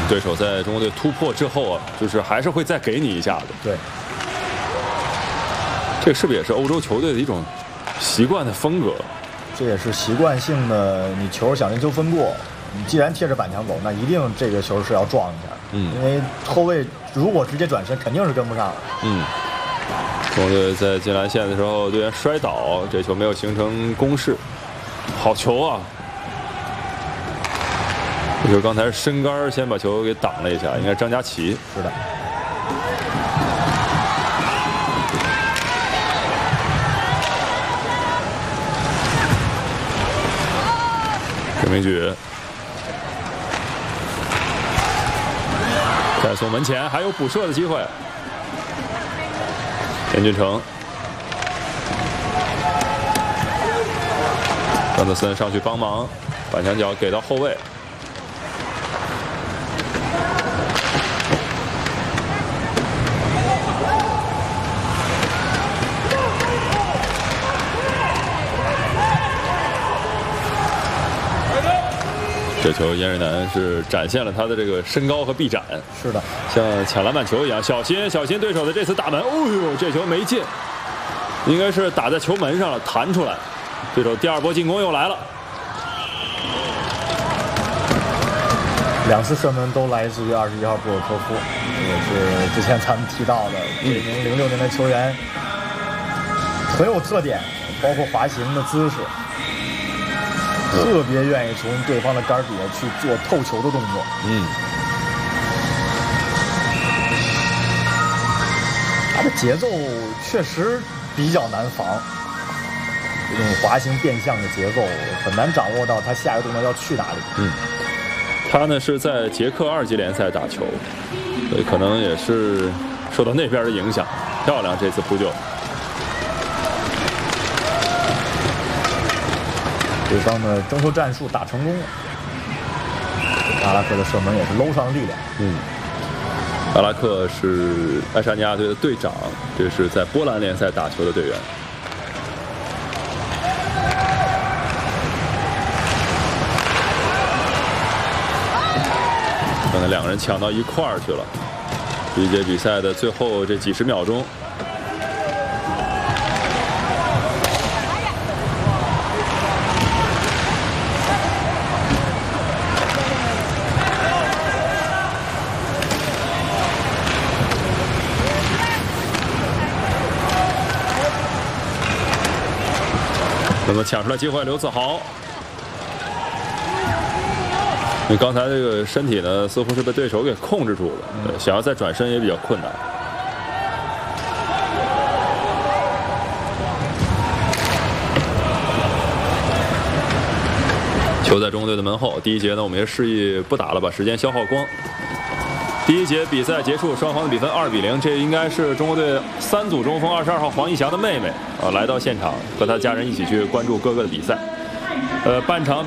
对手在中国队突破之后啊，就是还是会再给你一下子。 对， 这是不是也是欧洲球队的一种习惯的风格？ 这也是习惯性的，你球想人球分过，你既然贴着板墙走，那一定这个球是要撞一下。因为后卫如果直接转身，肯定是跟不上。 中国队在进篮线的时候，队员摔倒，这球没有形成攻势。好球啊！这球刚才是身杆先把球给挡了一下，应该是张家齐。 是的。 郑明举再送门前，还有补射的机会。田俊成，安德森上去帮忙，反墙角给到后卫。这球严瑞南是展现了他的这个身高和臂展， 是的， 像抢篮板球一样，小心小心对手的这次打门，哦呦，这球没进，应该是打在球门上了，弹出来。对手第二波进攻又来了， 两次射门都来自于21号布尔科夫，也是之前咱们提到的这名06年的球员，很有特点，包括滑行的姿势。特别愿意从对方的杆底下去做透球的动作。他的节奏确实比较难防，这种滑行变向的节奏很难掌握到他下一个动作要去哪里。 他呢是在捷克2级联赛打球，所以可能也是受到那边的影响。漂亮，这次扑救。 对方的争球战术打成功了，阿拉克的射门也是搂上了力量。 阿拉克是爱沙尼亚队的队长，这是在波兰联赛打球的队员。刚才两个人抢到一块儿去了。第一节比赛的最后这几十秒钟。那么抢出来机会，刘子豪。你刚才这个身体呢，似乎是被对手给控制住了，想要再转身也比较困难。球在中国队的门后，第一节呢，我们也示意不打了，把时间消耗光。第一节比赛结束，双方的比分2-0，这应该是中国队3组中锋22号黄义翔的妹妹来到现场，和他家人一起去关注哥哥的比赛。半场。